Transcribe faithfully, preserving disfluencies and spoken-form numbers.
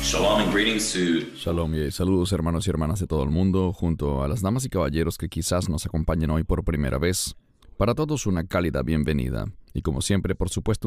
Shalom and greetings to Shalom y saludos hermanos y hermanas de todo el mundo, junto a las damas y caballeros que quizás nos acompañen hoy por primera vez. Para todos una cálida bienvenida. Y como siempre, por supuesto,